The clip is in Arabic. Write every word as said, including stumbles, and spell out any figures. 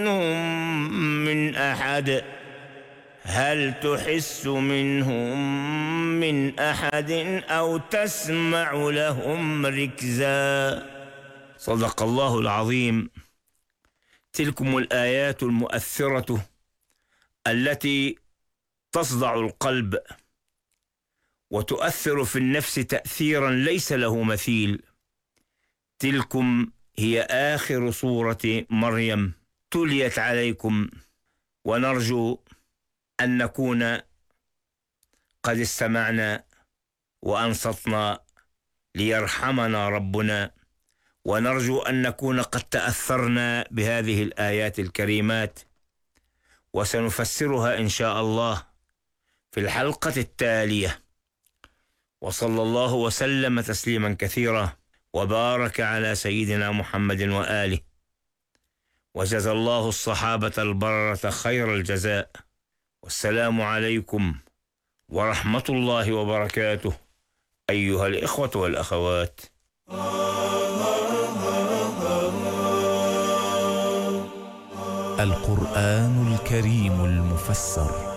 من أحد هل تحس منهم من أحد أو تسمع لهم ركزا. صدق الله العظيم. تلكم الآيات المؤثرة التي تصدع القلب وتؤثر في النفس تأثيرا ليس له مثيل. تلكم هي آخر سورة مريم تليت عليكم، ونرجو أن نكون قد استمعنا وأنصتنا ليرحمنا ربنا، ونرجو أن نكون قد تأثرنا بهذه الآيات الكريمات، وسنفسرها إن شاء الله في الحلقة التالية. وصلى الله وسلم تسليما كثيرا وبارك على سيدنا محمد وآله، وجزى الله الصحابة البررة خير الجزاء. والسلام عليكم ورحمة الله وبركاته أيها الإخوة والأخوات. القرآن الكريم المفسر